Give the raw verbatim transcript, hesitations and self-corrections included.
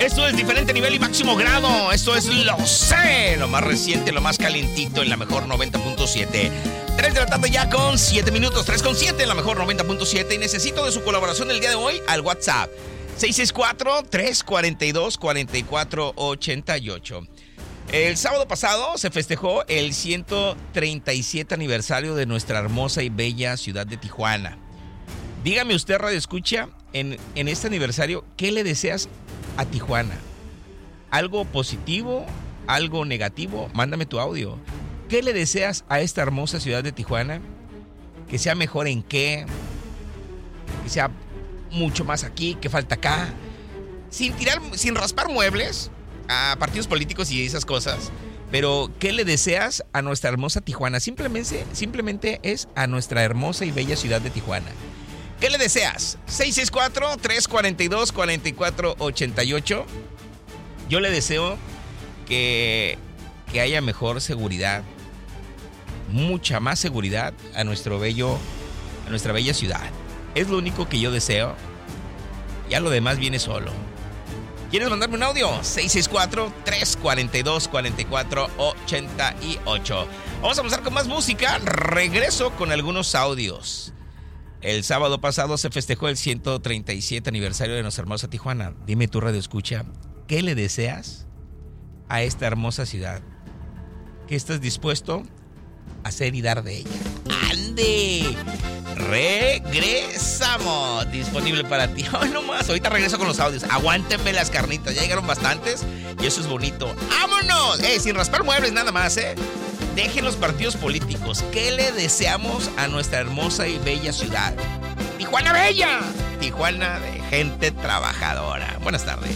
Esto es Diferente Nivel y Máximo Grado. Esto es Lo Sé, lo más reciente, lo más calientito en la mejor noventa punto siete. tres de la tarde ya con siete minutos, tres con siete en la mejor noventa punto siete. Y necesito de su colaboración el día de hoy al WhatsApp seis seis cuatro, tres cuatro dos, cuatro cuatro ocho ocho. El sábado pasado se festejó el ciento treinta y siete aniversario de nuestra hermosa y bella ciudad de Tijuana. Dígame usted, Radio Escucha, en, en este aniversario, ¿qué le deseas a Tijuana? ¿Algo positivo? ¿Algo negativo? Mándame tu audio. ¿Qué le deseas a esta hermosa ciudad de Tijuana? ¿Que sea mejor en qué? ¿Que sea mucho más aquí? ¿Que falta acá? Sin tirar, sin raspar muebles a partidos políticos y esas cosas. Pero, ¿qué le deseas a nuestra hermosa Tijuana? Simplemente, simplemente es a nuestra hermosa y bella ciudad de Tijuana. ¿Qué le deseas? seis seis cuatro, tres cuatro dos, cuatro cuatro ocho ocho. Yo le deseo que, que haya mejor seguridad, mucha más seguridad a nuestro bello, a nuestra bella ciudad. Es lo único que yo deseo. Ya lo demás viene solo. ¿Quieres mandarme un audio? seis seis cuatro, tres cuatro dos, cuatro cuatro ocho ocho. Vamos a empezar con más música. Regreso con algunos audios. El sábado pasado se festejó el ciento treinta y siete aniversario de nuestra hermosa Tijuana. Dime tu Radio Escucha, ¿qué le deseas a esta hermosa ciudad? ¿Qué estás dispuesto a hacer y dar de ella? ¡Ande! Regresamos. Disponible para ti. Ay, no más. Ahorita regreso con los audios. Aguántenme las carnitas. Ya llegaron bastantes y eso es bonito. ¡Vámonos! Eh, sin raspar muebles nada más, ¿eh? Dejen los partidos políticos. ¿Qué le deseamos a nuestra hermosa y bella ciudad? ¡Tijuana Bella! Tijuana de gente trabajadora. Buenas tardes.